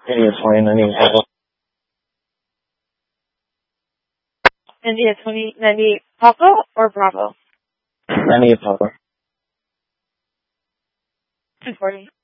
India 2098 Papa. India 2098 Papa or Bravo? 98 Papa. 240.